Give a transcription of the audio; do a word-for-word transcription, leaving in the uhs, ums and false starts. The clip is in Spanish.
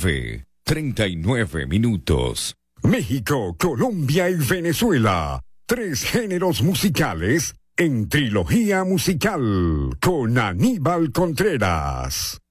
nueve, treinta y nueve minutos. México, Colombia y Venezuela. Tres géneros musicales en trilogía musical con Aníbal Contreras.